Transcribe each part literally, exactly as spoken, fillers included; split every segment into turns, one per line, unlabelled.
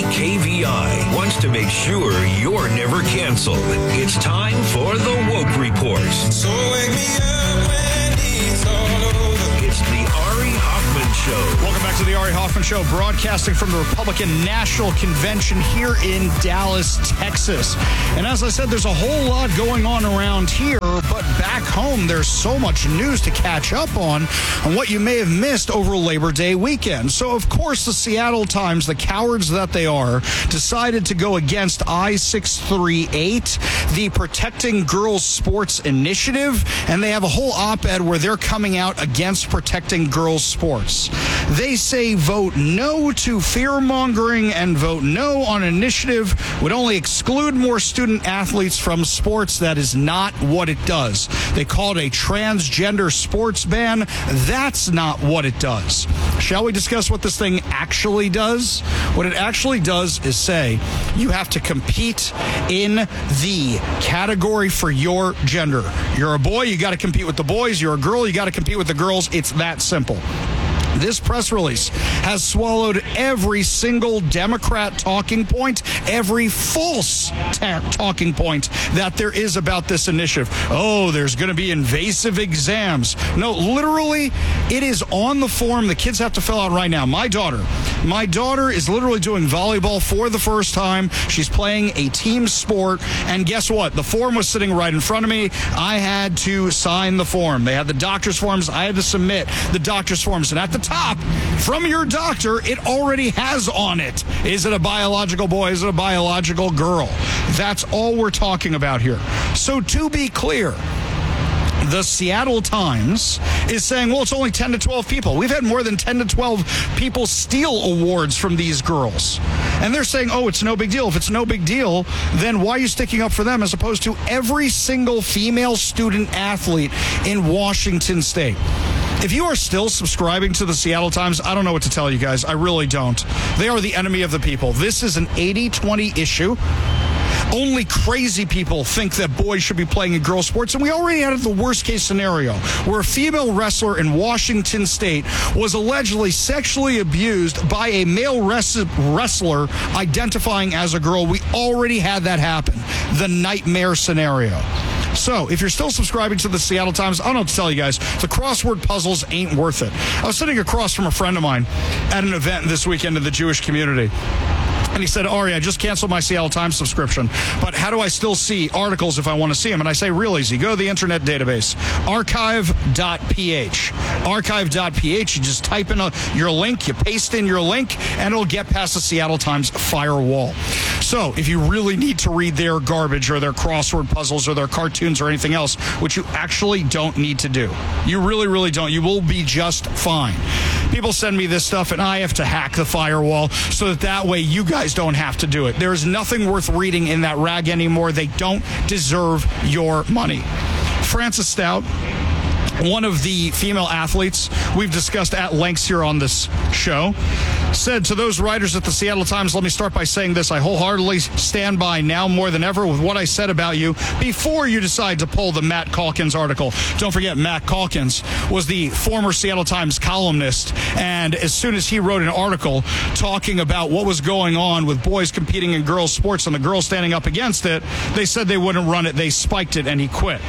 W K V I wants to make sure you're never canceled. It's time for the Woke Report.
So wake me up when it's all over.
It's the Ari Hoffman Show.
Welcome back to the Ari Hoffman Show, broadcasting from the Republican National Convention here in Dallas, Texas. And as I said, there's a whole lot going on around here, but back home, there's so much news to catch up on on what you may have missed over Labor Day weekend. So, of course, the Seattle Times, the cowards that they are, decided to go against I six thirty-eight, the Protecting Girls Sports Initiative, and they have a whole op-ed where they're coming out against protecting girls sports. They say vote no to fear-mongering and vote no on an initiative would only exclude more student athletes from sports. That is not what it does. They call it a transgender sports ban. That's not what it does. Shall we discuss what this thing actually does? What it actually does is say you have to compete in the category for your gender. You're a boy, you got to compete with the boys. You're a girl, you got to compete with the girls. It's that simple. This press release has swallowed every single Democrat talking point, every false ta- talking point that there is about this initiative. Oh, there's going to be invasive exams. No, literally, it is on the form the kids have to fill out right now. My daughter, my daughter is literally doing volleyball for the first time. She's playing a team sport, and guess what? The form was sitting right in front of me. I had to sign the form. They had the doctor's forms. I had to submit the doctor's forms, and at the top from your doctor, it already has on it, is it a biological boy, is it a biological girl? That's all we're talking about here. So to be clear, the Seattle Times is saying, well, it's only ten to twelve people. We've had more than ten to twelve people steal awards from these girls. And they're saying, oh, it's no big deal. If it's no big deal, then why are you sticking up for them as opposed to every single female student athlete in Washington State? If you are still subscribing to the Seattle Times, I don't know what to tell you guys. I really don't. They are the enemy of the people. This is an eighty twenty issue. Only crazy people think that boys should be playing in girls' sports, and we already had the worst-case scenario where a female wrestler in Washington State was allegedly sexually abused by a male res- wrestler identifying as a girl. We already had that happen. The nightmare scenario. So, if you're still subscribing to the Seattle Times, I don't know what to tell you guys. The crossword puzzles ain't worth it. I was sitting across from a friend of mine at an event this weekend in the Jewish community. And he said, Ari, I just canceled my Seattle Times subscription, but how do I still see articles if I want to see them? And I say, real easy. Go to the internet database, archive dot p h. archive dot p h. You just type in a, your link, you paste in your link, and it'll get past the Seattle Times firewall. So if you really need to read their garbage or their crossword puzzles or their cartoons or anything else, which you actually don't need to do, you really, really don't, you will be just fine. People send me this stuff, and I have to hack the firewall so that that way you guys don't have to do it. There is nothing worth reading in that rag anymore. They don't deserve your money. Frances Stout, one of the female athletes we've discussed at length here on this show, said to those writers at the Seattle Times, let me start by saying this. I wholeheartedly stand by now more than ever with what I said about you before you decide to pull the Matt Calkins article. Don't forget, Matt Calkins was the former Seattle Times columnist, and as soon as he wrote an article talking about what was going on with boys competing in girls' sports and the girls standing up against it, they said they wouldn't run it. They spiked it, and he quit.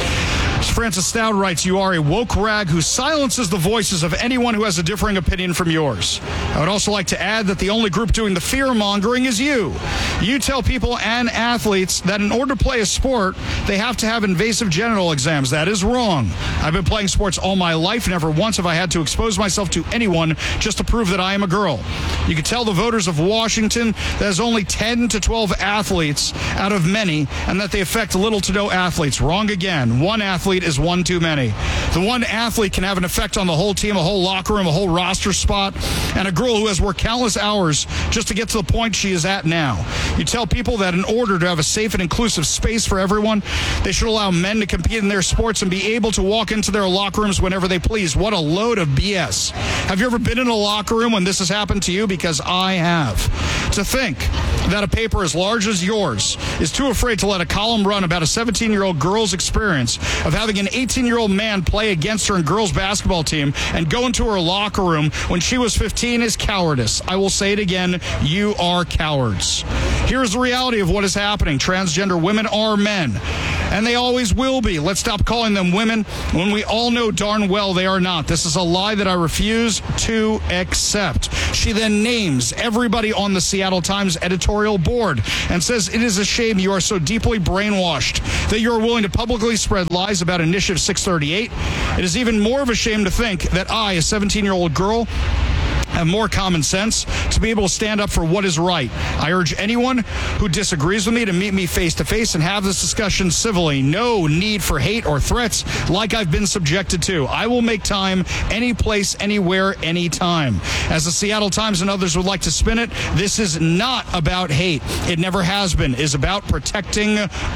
Frances Stout writes, you are a woke rag who silences the voices of anyone who has a differing opinion from yours. I would also like to add that the only group doing the fear-mongering is you. You tell people and athletes that in order to play a sport, they have to have invasive genital exams. That is wrong. I've been playing sports all my life. Never once have I had to expose myself to anyone just to prove that I am a girl. You can tell the voters of Washington that there's only ten to twelve athletes out of many, and that they affect little to no athletes. Wrong again. One athlete is one too many. The one athlete can have an effect on the whole team, a whole locker room, a whole roster spot, and a girl who has worked countless hours just to get to the point she is at now. You tell people that in order to have a safe and inclusive space for everyone, they should allow men to compete in their sports and be able to walk into their locker rooms whenever they please. What a load of B S. Have you ever been in a locker room when this has happened to you? Because I have. To think that a paper as large as yours is too afraid to let a column run about a seventeen-year-old girl's experience of having an eighteen-year-old man play against her in girls' basketball team and go into her locker room when she was fifteen is cowardice. I will say it again, you are cowards. Here's the reality of what is happening. Transgender women are men, and they always will be. Let's stop calling them women when we all know darn well they are not. This is a lie that I refuse to accept. She then names everybody on the Seattle Times editorial board and says it is a shame you are so deeply brainwashed that you are willing to publicly spread lies about Initiative six thirty-eight. It is even more of a shame to think that I, a seventeen-year-old girl, have more common sense to be able to stand up for what is right. I urge anyone who disagrees with me to meet me face to face and have this discussion civilly. No need for hate or threats like I've been subjected to. I will make time any place, anywhere, anytime. As the Seattle Times and others would like to spin it, this is not about hate. It never has been. It is about protecting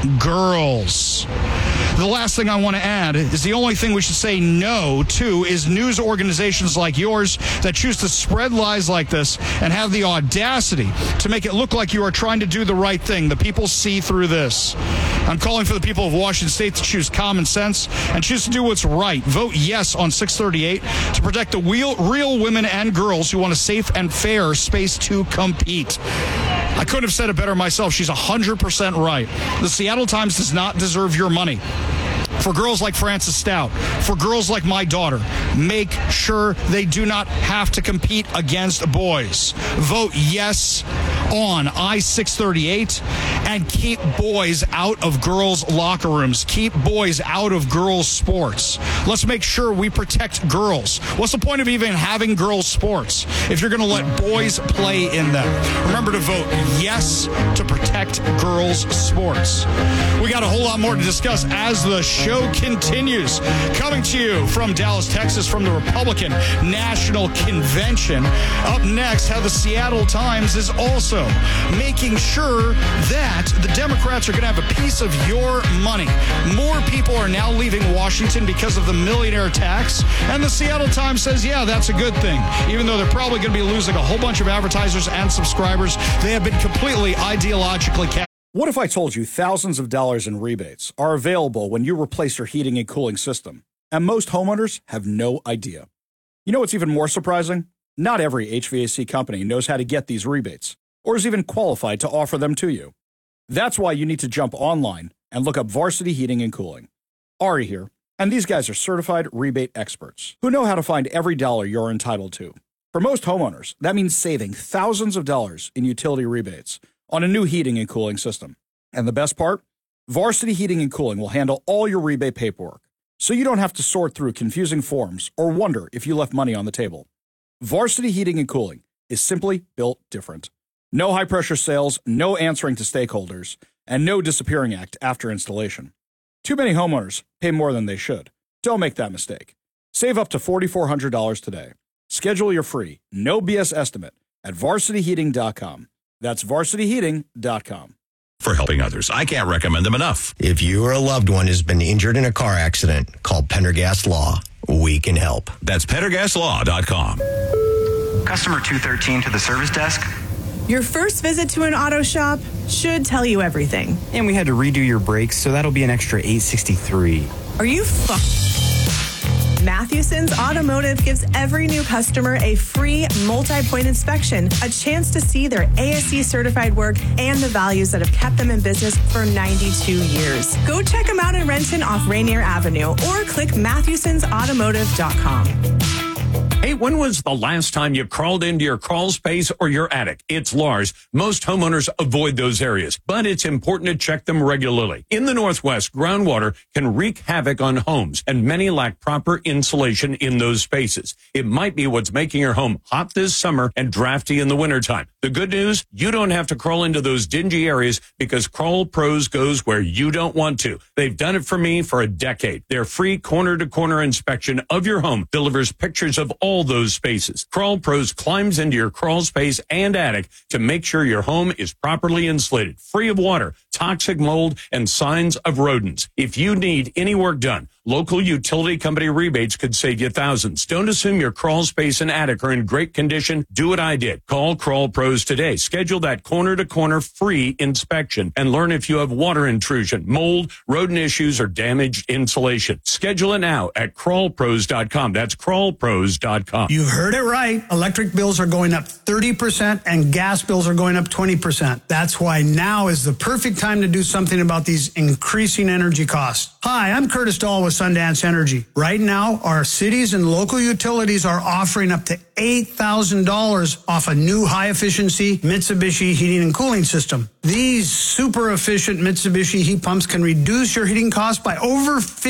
girls. The last thing I want to add is the only thing we should say no to is news organizations like yours that choose to spread lies like this and have the audacity to make it look like you are trying to do the right thing. The people see through this. I'm calling for the people of Washington State to choose common sense and choose to do what's right. Vote yes on six thirty-eight to protect the real, real women and girls who want a safe and fair space to compete. I couldn't have said it better myself. She's one hundred percent right. The Seattle Times does not deserve your money. For girls like Frances Stout, for girls like my daughter, make sure they do not have to compete against boys. Vote yes on I six thirty-eight and keep boys out of girls' locker rooms. Keep boys out of girls' sports. Let's make sure we protect girls. What's the point of even having girls' sports if you're going to let boys play in them? Remember to vote yes to protect girls' sports. We got a whole lot more to discuss as the show continues. Coming to you from Dallas, Texas, from the Republican National Convention. Up next, how the Seattle Times is also making sure that the Democrats are going to have a piece of your money. More people are now leaving Washington because of the millionaire tax, and the Seattle Times says, yeah, that's a good thing. Even though they're probably going to be losing a whole bunch of advertisers and subscribers, they have been completely ideologically cast.
What if I told you thousands of dollars in rebates are available when you replace your heating and cooling system, and most homeowners have no idea? You know what's even more surprising? Not every H V A C company knows how to get these rebates, or is even qualified to offer them to you. That's why you need to jump online and look up Varsity Heating and Cooling. Ari here, and these guys are certified rebate experts who know how to find every dollar you're entitled to. For most homeowners, that means saving thousands of dollars in utility rebates on a new heating and cooling system. And the best part? Varsity Heating and Cooling will handle all your rebate paperwork, so you don't have to sort through confusing forms or wonder if you left money on the table. Varsity Heating and Cooling is simply built different. No high-pressure sales, no answering to stakeholders, and no disappearing act after installation. Too many homeowners pay more than they should. Don't make that mistake. Save up to four thousand four hundred dollars today. Schedule your free, no B S estimate at varsity heating dot com. That's varsity heating dot com.
For helping others. I can't recommend them enough.
If you or a loved one has been injured in a car accident, call Pendergast Law. We can help.
That's pendergast law dot com.
Customer two thirteen to the service desk.
Your first visit to an auto shop should tell you everything.
And we had to redo your brakes, so that'll be an extra eight sixty-three.
Are you fu- Mathewson's Automotive gives every new customer a free multi-point inspection, a chance to see their A S E certified work and the values that have kept them in business for ninety-two years. Go check them out in Renton off Rainier Avenue or click Mathewsons Automotive dot com.
Hey, when was the last time you crawled into your crawl space or your attic? It's Lars. Most homeowners avoid those areas, but it's important to check them regularly. In the Northwest, groundwater can wreak havoc on homes, and many lack proper insulation in those spaces. It might be what's making your home hot this summer and drafty in the wintertime. The good news, you don't have to crawl into those dingy areas because Crawl Pros goes where you don't want to. They've done it for me for a decade. Their free corner-to-corner inspection of your home delivers pictures of all those spaces. Crawl Pros climbs into your crawl space and attic to make sure your home is properly insulated, free of water, toxic mold, and signs of rodents. If you need any work done, local utility company rebates could save you thousands. Don't assume your crawl space and attic are in great condition. Do what I did. Call Crawl Pros today. Schedule that corner-to-corner free inspection and learn if you have water intrusion, mold, rodent issues, or damaged insulation. Schedule it now at crawl pros dot com. That's crawl pros dot com.
You heard it right. Electric bills are going up thirty percent and gas bills are going up twenty percent. That's why now is the perfect time to do something about these increasing energy costs. Hi, I'm Curtis Dahl with Sundance Energy. Right now, our cities and local utilities are offering up to eight thousand dollars off a new high-efficiency Mitsubishi heating and cooling system. These super efficient Mitsubishi heat pumps can reduce your heating costs by over fifty